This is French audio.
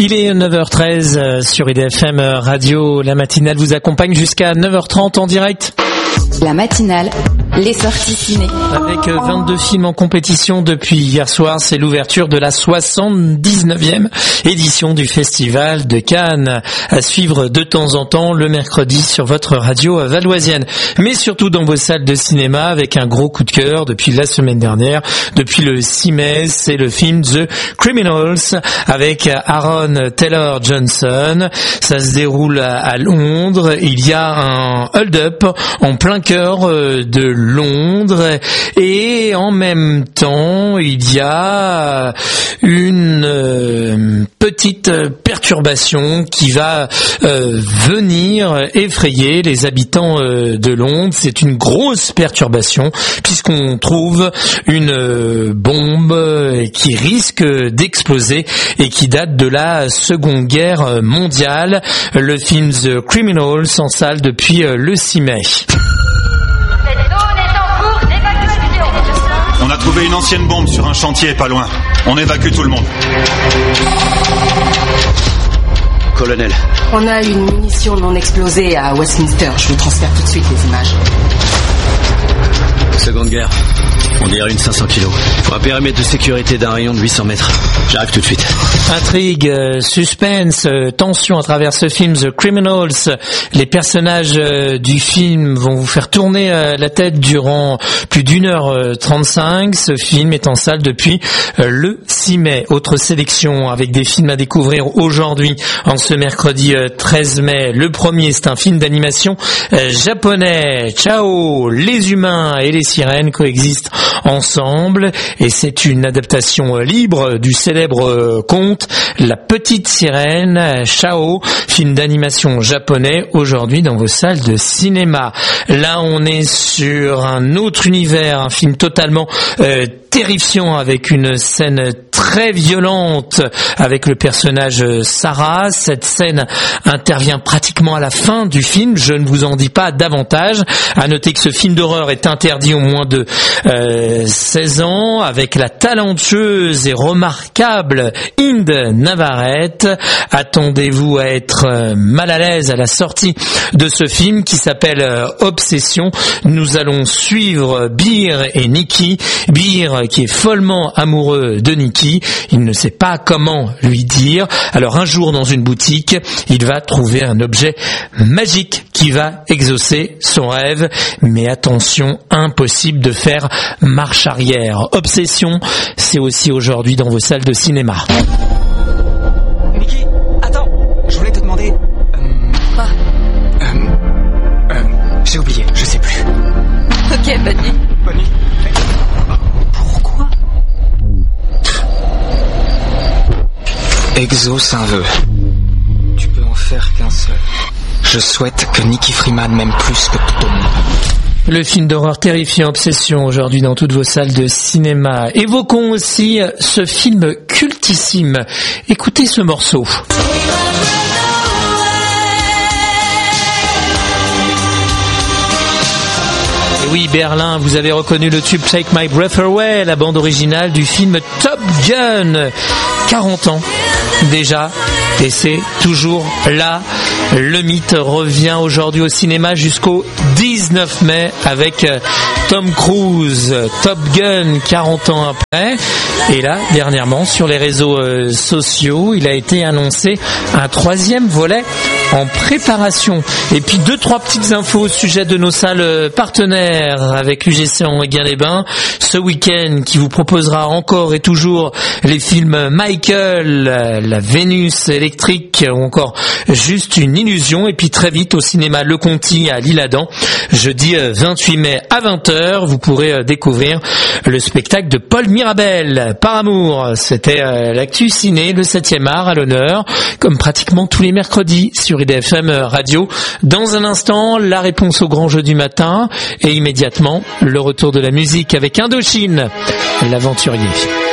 Il est 9h13 sur IDFM Radio. La matinale vous accompagne jusqu'à 9h30 en direct. La matinale, les sorties ciné. Avec 22 films en compétition depuis hier soir, c'est l'ouverture de la 79e édition du Festival de Cannes. À suivre de temps en temps le mercredi sur votre radio valoisienne. Mais surtout dans vos salles de cinéma avec un gros coup de cœur depuis la semaine dernière. Depuis le 6 mai, c'est le film The Criminals avec Aaron Taylor Johnson. Ça se déroule à Londres. Il y a un hold-up en plein cœur de Londres et en même temps il y a une petite perturbation qui va venir effrayer les habitants de Londres. C'est une grosse perturbation puisqu'on trouve une bombe qui risque d'exploser et qui date de la Seconde Guerre mondiale. Le film The Criminals en salle depuis le 6 mai. On a trouvé une ancienne bombe sur un chantier pas loin. On évacue tout le monde. Colonel. On a une munition non explosée à Westminster. Je vous transfère tout de suite les images. Seconde guerre. On dirait une 500 kilos. Pour un périmètre de sécurité d'un rayon de 800 mètres. J'arrive tout de suite. Intrigue, suspense, tension à travers ce film The Criminals. Les personnages du film vont vous faire tourner la tête durant plus d'1h35. Ce film est en salle depuis le 6 mai. Autre sélection avec des films à découvrir aujourd'hui, en ce mercredi 13 mai. Le premier, c'est un film d'animation japonais. Ciao, les humains et les sirènes coexistent ensemble et c'est une adaptation libre du célèbre conte La Petite Sirène. Chao, film d'animation japonais aujourd'hui dans vos salles de cinéma. Là on est sur un autre univers, un film totalement terrifiant avec une scène très violente avec le personnage Sarah. Cette scène intervient pratiquement à la fin du film. Je ne vous en dis pas davantage. À noter que ce film d'horreur est interdit aux moins de 16 ans avec la talentueuse et remarquable Hind Navarrete. Attendez-vous à être mal à l'aise à la sortie de ce film qui s'appelle Obsession. Nous allons suivre Beer et Nikki. Beer qui est follement amoureux de Nikki. Il ne sait pas comment lui dire. Alors un jour dans une boutique, il va trouver un objet magique qui va exaucer son rêve. Mais attention, impossible de faire marche arrière. Obsession, c'est aussi aujourd'hui dans vos salles de cinéma. Nikki, attends, je voulais te demander... Quoi J'ai oublié, je sais plus. Ok, bonne nuit. Bonne nuit. Pourquoi Exauce un vœu. Tu peux en faire qu'un seul. Je souhaite que Nikki Freeman m'aime plus que tout le monde. Le film d'horreur terrifiant Obsession aujourd'hui dans toutes vos salles de cinéma. Évoquons aussi ce film cultissime. Écoutez ce morceau. Oui, Berlin, vous avez reconnu le tube Take My Breath Away, la bande originale du film Top Gun. 40 ans déjà, et c'est toujours là. Le mythe revient aujourd'hui au cinéma jusqu'au 19 mai avec Tom Cruise. Top Gun, 40 ans après. Et là, dernièrement, sur les réseaux sociaux, il a été annoncé un 3e volet en préparation. Et puis 2-3 petites infos au sujet de nos salles partenaires avec l'UGC en Enghien-les-Bains. Ce week-end qui vous proposera encore et toujours les films Michael, La Vénus électrique ou encore Juste une illusion. Et puis très vite au cinéma Le Conti à l'Isle-Adam, jeudi 28 mai à 20h, vous pourrez découvrir le spectacle de Paul Mirabel, Par amour. C'était l'actu ciné, le 7e art à l'honneur, comme pratiquement tous les mercredis sur IDFM Radio. Dans un instant, la réponse au grand jeu du matin et immédiatement le retour de la musique avec Indochine, l'aventurier.